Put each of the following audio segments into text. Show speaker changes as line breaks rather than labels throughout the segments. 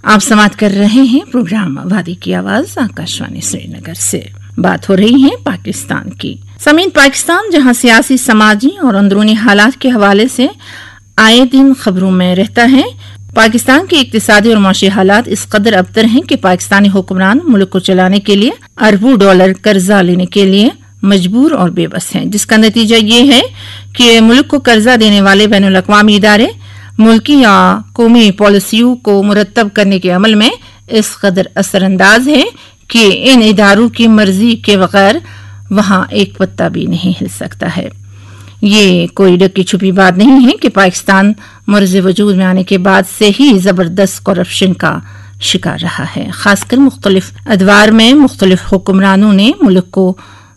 آپ سماعت کر رہے ہیں پروگرام وادی کی آواز آکاشوانی سری نگر سے. بات ہو رہی ہے پاکستان کی. سامعین، پاکستان جہاں سیاسی، سماجی اور اندرونی حالات کے حوالے سے آئے دن خبروں میں رہتا ہے، پاکستان کے اقتصادی اور معاشی حالات اس قدر ابتر ہیں کہ پاکستانی حکمران ملک کو چلانے کے لیے اربوں ڈالر قرضہ لینے کے لیے مجبور اور بے بس ہیں، جس کا نتیجہ یہ ہے کہ ملک کو قرضہ دینے والے بین الاقوامی ادارے ملکی یا قومی پالیسیوں کو مرتب کرنے کے عمل میں اس قدر اثر انداز ہے کہ ان اداروں کی مرضی کے بغیر وہاں ایک پتا بھی نہیں ہل سکتا ہے. یہ کوئی ڈکی چھپی بات نہیں ہے کہ پاکستان مرز وجود میں آنے کے بعد سے ہی زبردست کرپشن کا شکار رہا ہے. خاص کر مختلف ادوار میں مختلف حکمرانوں نے ملک کو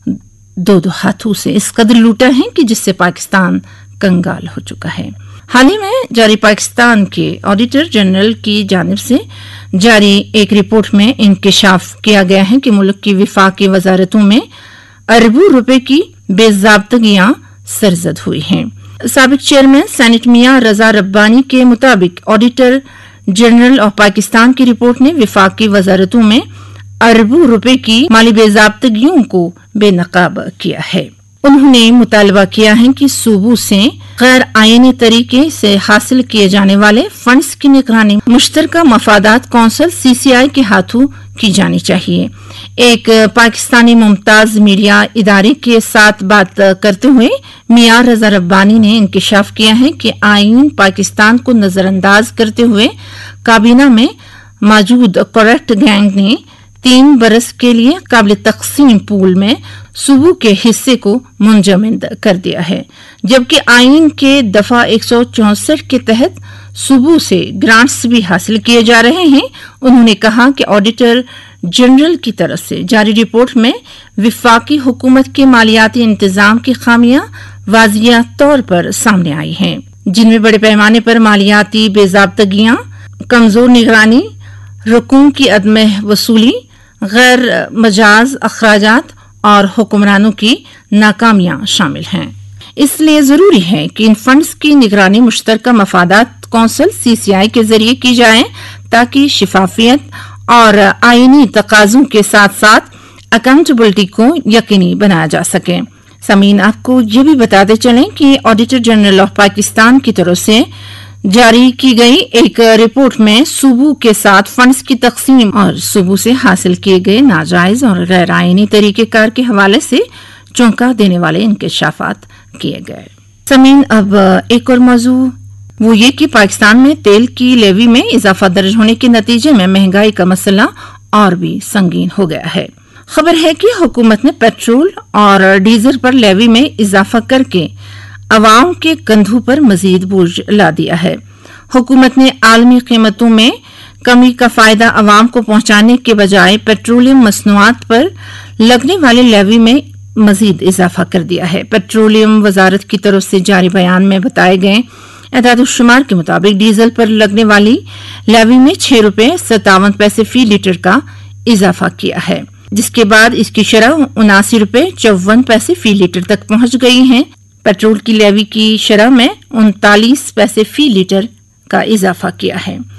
دو ہاتھوں سے اس قدر لوٹا ہے کہ جس سے پاکستان کنگال ہو چکا ہے. حال ہی میں جاری پاکستان کے آڈیٹر جنرل کی جانب سے جاری ایک رپورٹ میں انکشاف کیا گیا ہے کہ ملک کی وفاقی وزارتوں میں اربوں روپے کی بے ضابطگیاں سرزد ہوئی ہیں. سابق چیئرمین سینٹ میاں رضا ربانی کے مطابق آڈیٹر جنرل آف پاکستان کی رپورٹ نے وفاقی وزارتوں میں اربوں روپے کی مالی بے ضابطگیوں کو بے نقاب کیا ہے. انہوں نے مطالبہ کیا ہے کہ صوبوں سے غیر آئینی طریقے سے حاصل کیے جانے والے فنڈز کی نگرانی مشترکہ مفادات کونسل CCI کے ہاتھوں کی جانی چاہیے. ایک پاکستانی ممتاز میڈیا ادارے کے ساتھ بات کرتے ہوئے میاں رضا ربانی نے انکشاف کیا ہے کہ آئین پاکستان کو نظر انداز کرتے ہوئے کابینہ میں موجود کرپٹ گینگ نے 3 برس کے لیے قابل تقسیم پول میں صوبوں کے حصے کو منجمد کر دیا ہے، جبکہ آئین کے دفعہ 164 کے تحت صوبوں سے گرانٹس بھی حاصل کیے جا رہے ہیں. انہوں نے کہا کہ آڈیٹر جنرل کی طرف سے جاری رپورٹ میں وفاقی حکومت کے مالیاتی انتظام کی خامیاں واضح طور پر سامنے آئی ہیں، جن میں بڑے پیمانے پر مالیاتی بے ضابطگیاں، کمزور نگرانی، رقوم کی عدم وصولی، غیر مجاز اخراجات اور حکمرانوں کی ناکامیاں شامل ہیں. اس لیے ضروری ہے کہ ان فنڈز کی نگرانی مشترکہ مفادات کونسل CCI کے ذریعے کی جائے تاکہ شفافیت اور آئینی تقاضوں کے ساتھ ساتھ اکاؤنٹیبلٹی کو یقینی بنایا جا سکے. سامعین، آپ کو یہ بھی بتاتے چلیں کہ آڈیٹر جنرل آف پاکستان کی طرف سے جاری کی گئی ایک رپورٹ میں صوبوں کے ساتھ فنڈز کی تقسیم اور صوبوں سے حاصل کیے گئے ناجائز اور غیر آئینی طریقہ کار کے حوالے سے چونکا دینے والے انکشافات کیے گئے. سامعین، اب ایک اور موضوع وہ یہ کہ پاکستان میں تیل کی لیوی میں اضافہ درج ہونے کے نتیجے میں مہنگائی کا مسئلہ اور بھی سنگین ہو گیا ہے. خبر ہے کہ حکومت نے پیٹرول اور ڈیزل پر لیوی میں اضافہ کر کے عوام کے کندھوں پر مزید بوجھ لا دیا ہے. حکومت نے عالمی قیمتوں میں کمی کا فائدہ عوام کو پہنچانے کے بجائے پیٹرولیم مصنوعات پر لگنے والے لیوی میں مزید اضافہ کر دیا ہے. پیٹرولیم وزارت کی طرف سے جاری بیان میں بتائے گئے اعداد و شمار کے مطابق ڈیزل پر لگنے والی لیوی میں 6 روپے 57 پیسے فی لیٹر کا اضافہ کیا ہے، جس کے بعد اس کی شرح 79 روپے 54 پیسے فی لیٹر تک پہنچ گئی ہے. پیٹرول کی لیوی کی شرح میں 39 پیسے فی لیٹر کا اضافہ کیا ہے.